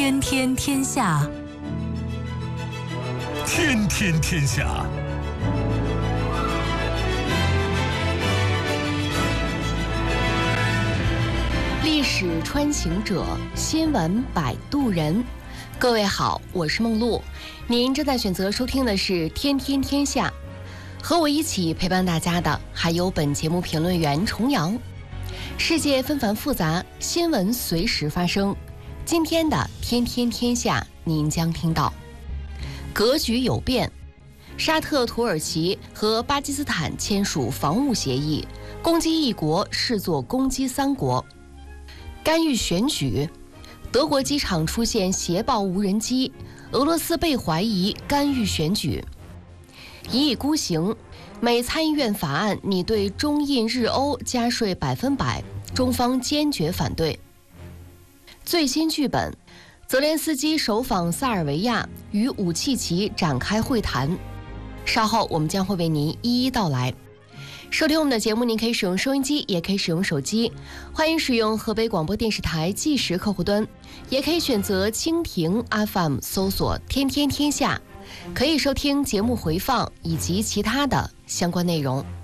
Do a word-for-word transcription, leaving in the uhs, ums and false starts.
天天天下， 天天天下。 历史穿行者，新闻摆渡人。各位好，我是梦露，您正在选择收听的是《天天天下》，和我一起陪伴大家的还有本节目评论员重阳。世界纷繁复杂，新闻随时发生。今天的《天天天下》，您将听到：格局有变，沙特、土耳其和巴基斯坦签署防务协议，攻击一国视作攻击三国。干预选举，德国机场出现谍报无人机，俄罗斯被怀疑干预选举。一意孤行，美参议院法案拟对中印日欧加税百分百，中方坚决反对。最新剧本，泽连斯基首访萨尔维亚，与武契奇展开会谈。稍后我们将会为您一一道来。收听我们的节目，您可以使用收音机，也可以使用手机，欢迎使用河北广播电视台计时客户端，也可以选择蜻蜓 F M 搜索天天天下，可以收听节目回放以及其他的相关内容。